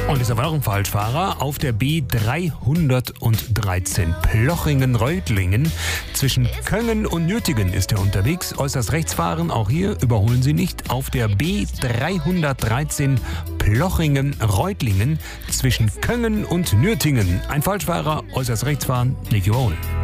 Und ist aber noch ein Falschfahrer. Auf der B313 Plochingen-Reutlingen. Zwischen Köngen und Nürtingen ist er unterwegs. Äußerst rechts fahren, auch hier überholen Sie nicht. Auf der B313 Plochingen-Reutlingen. Zwischen Köngen und Nürtingen. Ein Falschfahrer, äußerst rechts fahren, nicht überholen.